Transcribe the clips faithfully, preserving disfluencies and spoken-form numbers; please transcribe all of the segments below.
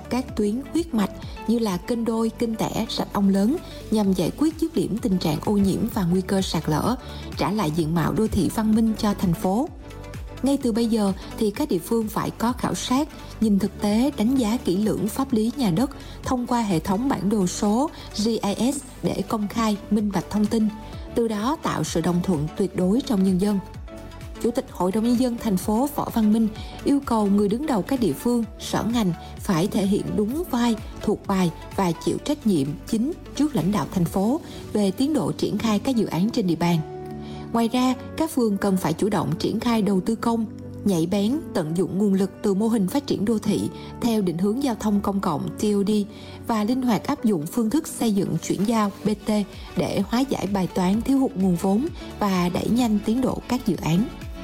dọc các tuyến huyết mạch như là kênh Đôi, kênh Tẻ, rạch Ong Lớn nhằm giải quyết dứt điểm tình trạng ô nhiễm và nguy cơ sạt lở, trả lại diện mạo đô thị văn minh cho thành phố. Ngay từ bây giờ thì các địa phương phải có khảo sát, nhìn thực tế, đánh giá kỹ lưỡng pháp lý nhà đất thông qua hệ thống bản đồ số G I S để công khai, minh bạch thông tin, từ đó tạo sự đồng thuận tuyệt đối trong nhân dân. Chủ tịch Hội đồng Nhân dân thành phố Võ Văn Minh yêu cầu người đứng đầu các địa phương, sở ngành phải thể hiện đúng vai, thuộc bài và chịu trách nhiệm chính trước lãnh đạo thành phố về tiến độ triển khai các dự án trên địa bàn. Ngoài ra, các phường cần phải chủ động triển khai đầu tư công, nhạy bén, tận dụng nguồn lực từ mô hình phát triển đô thị theo định hướng giao thông công cộng T O D và linh hoạt áp dụng phương thức xây dựng chuyển giao B T để hóa giải bài toán thiếu hụt nguồn vốn và đẩy nhanh tiến độ các dự án.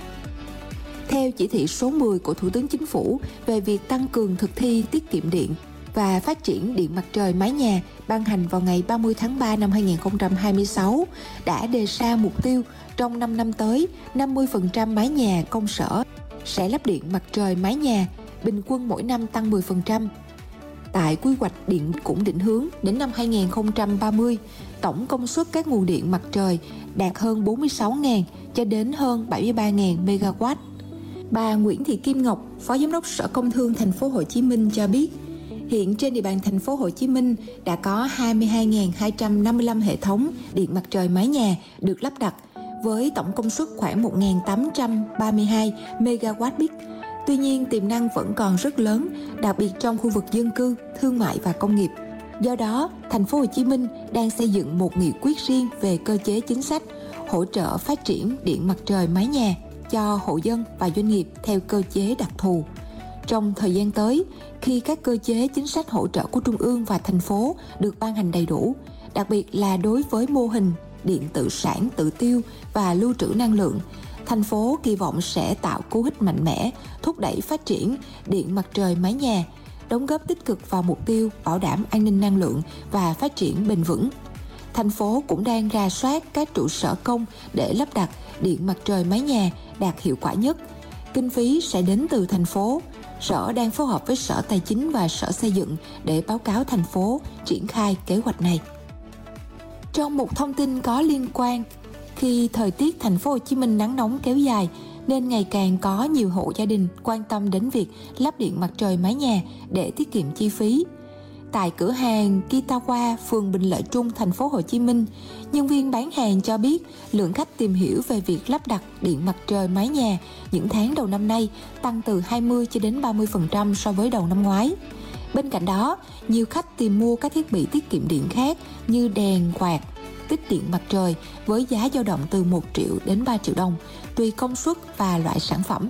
Theo chỉ thị số mười của Thủ tướng Chính phủ về việc tăng cường thực thi tiết kiệm điện và phát triển điện mặt trời mái nhà ban hành vào ngày ba mươi tháng ba năm hai nghìn không trăm hai mươi sáu đã đề ra mục tiêu trong năm năm tới, năm mươi phần trăm mái nhà công sở sẽ lắp điện mặt trời mái nhà, bình quân mỗi năm tăng mười phần trăm. Tại quy hoạch điện cũng định hướng đến năm hai nghìn không trăm ba mươi, tổng công suất các nguồn điện mặt trời đạt hơn bốn mươi sáu nghìn cho đến hơn bảy mươi ba nghìn mê ga oát. Bà Nguyễn Thị Kim Ngọc, Phó Giám đốc Sở Công Thương Thành phố Hồ Chí Minh cho biết, hiện trên địa bàn thành phố Hồ Chí Minh đã có hai mươi hai nghìn hai trăm năm mươi lăm hệ thống điện mặt trời mái nhà được lắp đặt với tổng công suất khoảng một nghìn tám trăm ba mươi hai mê ga oát peak. Tuy nhiên, tiềm năng vẫn còn rất lớn, đặc biệt trong khu vực dân cư, thương mại và công nghiệp. Do đó, thành phố Hồ Chí Minh đang xây dựng một nghị quyết riêng về cơ chế chính sách hỗ trợ phát triển điện mặt trời mái nhà cho hộ dân và doanh nghiệp theo cơ chế đặc thù. Trong thời gian tới, khi các cơ chế chính sách hỗ trợ của Trung ương và thành phố được ban hành đầy đủ, đặc biệt là đối với mô hình điện tự sản, tự tiêu và lưu trữ năng lượng, thành phố kỳ vọng sẽ tạo cú hích mạnh mẽ, thúc đẩy phát triển điện mặt trời mái nhà, đóng góp tích cực vào mục tiêu bảo đảm an ninh năng lượng và phát triển bền vững. Thành phố cũng đang rà soát các trụ sở công để lắp đặt điện mặt trời mái nhà đạt hiệu quả nhất. Kinh phí sẽ đến từ thành phố. Sở đang phối hợp với Sở Tài chính và Sở Xây dựng để báo cáo thành phố triển khai kế hoạch này. Trong một thông tin có liên quan, khi thời tiết thành phố Hồ Chí Minh nắng nóng kéo dài nên ngày càng có nhiều hộ gia đình quan tâm đến việc lắp điện mặt trời mái nhà để tiết kiệm chi phí. Tại cửa hàng Kitawa, phường Bình Lợi Trung, thành phố Hồ Chí Minh, nhân viên bán hàng cho biết lượng khách tìm hiểu về việc lắp đặt điện mặt trời mái nhà những tháng đầu năm nay tăng từ hai mươi cho đến ba mươi phần trăm so với đầu năm ngoái. Bên cạnh đó, nhiều khách tìm mua các thiết bị tiết kiệm điện khác như đèn, quạt, tích điện mặt trời với giá dao động từ một triệu đến ba triệu đồng, tùy công suất và loại sản phẩm.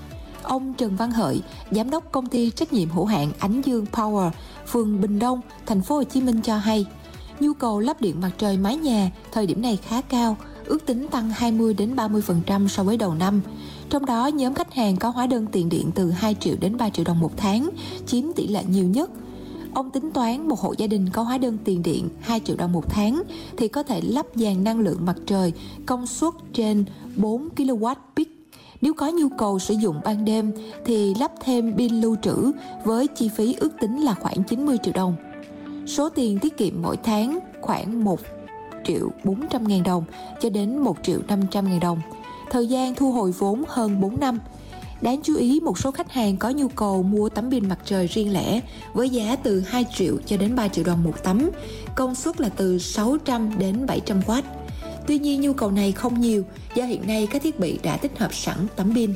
Ông Trần Văn Hợi, giám đốc công ty trách nhiệm hữu hạn Ánh Dương Power, phường Bình Đông, thành phố Hồ Chí Minh cho hay, nhu cầu lắp điện mặt trời mái nhà thời điểm này khá cao, ước tính tăng hai mươi đến ba mươi phần trăm so với đầu năm. Trong đó, nhóm khách hàng có hóa đơn tiền điện từ hai triệu đến ba triệu đồng một tháng, chiếm tỷ lệ nhiều nhất. Ông tính toán một hộ gia đình có hóa đơn tiền điện hai triệu đồng một tháng thì có thể lắp dàn năng lượng mặt trời công suất trên bốn ki lô oát peak. Nếu có nhu cầu sử dụng ban đêm thì lắp thêm pin lưu trữ với chi phí ước tính là khoảng chín mươi triệu đồng. Số tiền tiết kiệm mỗi tháng khoảng một triệu bốn trăm ngàn đồng cho đến một triệu năm trăm ngàn đồng. Thời gian thu hồi vốn hơn bốn năm. Đáng chú ý, một số khách hàng có nhu cầu mua tấm pin mặt trời riêng lẻ với giá từ hai triệu cho đến ba triệu đồng một tấm, công suất là từ sáu trăm đến bảy trăm oát. Tuy nhiên, nhu cầu này không nhiều do hiện nay các thiết bị đã tích hợp sẵn tấm pin.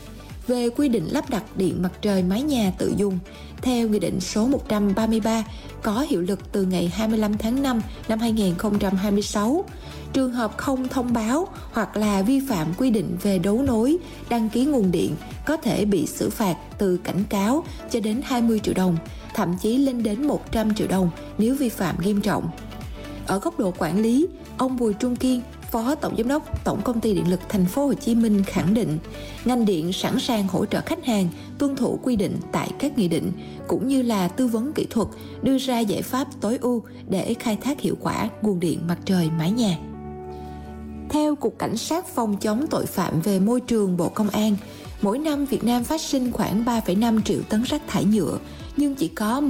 Về quy định lắp đặt điện mặt trời mái nhà tự dùng, theo Nghị định số một trăm ba mươi ba có hiệu lực từ ngày hai mươi lăm tháng năm năm hai nghìn không trăm hai mươi sáu, trường hợp không thông báo hoặc là vi phạm quy định về đấu nối, đăng ký nguồn điện có thể bị xử phạt từ cảnh cáo cho đến hai mươi triệu đồng, thậm chí lên đến một trăm triệu đồng nếu vi phạm nghiêm trọng. Ở góc độ quản lý, ông Bùi Trung Kiên, Phó Tổng Giám đốc Tổng Công ty Điện lực Thành phố Hồ Chí Minh khẳng định, ngành điện sẵn sàng hỗ trợ khách hàng tuân thủ quy định tại các nghị định, cũng như là tư vấn kỹ thuật, đưa ra giải pháp tối ưu để khai thác hiệu quả nguồn điện mặt trời mái nhà. Theo Cục Cảnh sát phòng chống tội phạm về môi trường Bộ Công an, mỗi năm Việt Nam phát sinh khoảng ba phẩy năm triệu tấn rác thải nhựa, nhưng chỉ có